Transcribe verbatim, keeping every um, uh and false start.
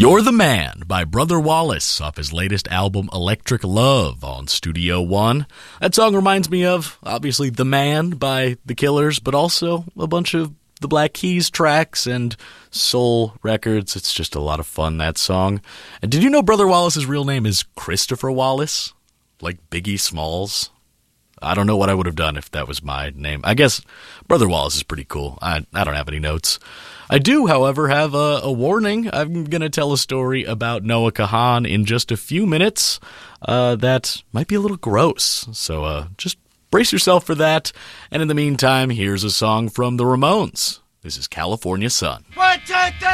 You're the Man by Brother Wallace off his latest album Electric Love on Studio One. That song reminds me of, obviously, The Man by The Killers, but also a bunch of the Black Keys tracks and soul records. It's just a lot of fun, that song. And did you know Brother Wallace's real name is Christopher Wallace? Like Biggie Smalls? I don't know what I would have done if that was my name. I guess Brother Wallace is pretty cool. I, I don't have any notes. I do, however, have a, a warning. I'm going to tell a story about Noah Kahan in just a few minutes uh, that might be a little gross. So uh, just brace yourself for that. And in the meantime, here's a song from the Ramones. This is California Sun. One, two, three.